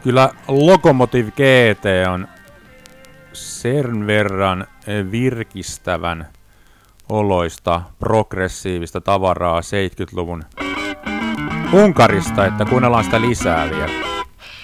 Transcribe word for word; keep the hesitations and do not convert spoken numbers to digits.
Kyllä Lokomotiv G T on sen verran virkistävän oloista progressiivista tavaraa seitsemänkymmentäluvun Unkarista, että kuunnellaan sitä lisää vielä.